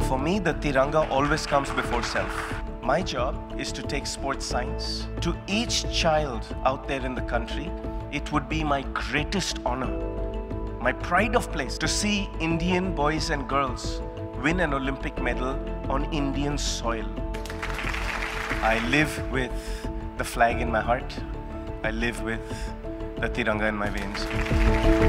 For me, the Tiranga always comes before self. My job is to take sports science to each child out there in the country. It would be my greatest honor, my pride of place, to see Indian boys and girls win an Olympic medal on Indian soil. I live with the flag in my heart. I live with the Tiranga in my veins.